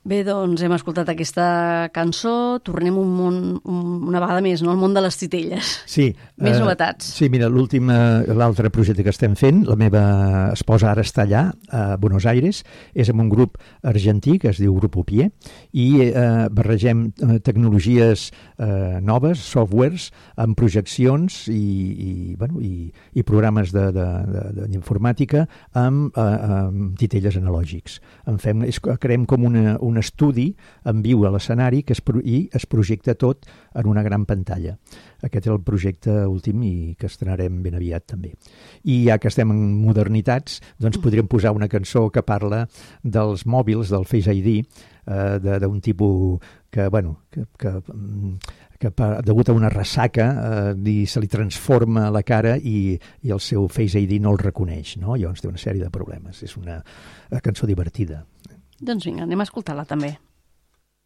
Bé, doncs hem escoltat aquesta cançó, tornem una vegada més, no? Al món de les titelles. Sí. Més novetats. Sí, mira, l'altre projecte que estem fent, la meva esposa ara està allà, a Buenos Aires, és amb un grup argentí que es diu Grup Upié, i barregem tecnologies noves, softwares, amb projeccions i programes d'informàtica amb titelles analògics. Creem com un estudi en viu a l'escenari i es projecta tot en una gran pantalla. Aquest és el projecte últim i que estrenarem ben aviat també. I ja que estem en modernitats, doncs podríem posar una cançó que parla dels mòbils, del Face ID, d'un tipus que degut a una ressaca se li transforma la cara i el seu Face ID no el reconeix, no? Llavors té una sèrie de problemes. És una cançó divertida. Doncs vinga, anem a escoltar-la també.